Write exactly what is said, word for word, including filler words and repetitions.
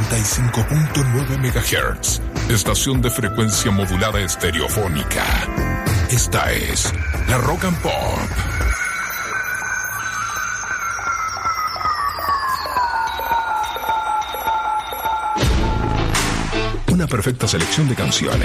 noventa y cinco punto nueve megahertz. Estación de frecuencia modulada estereofónica. Esta es la Rock and Pop. Una perfecta selección de canciones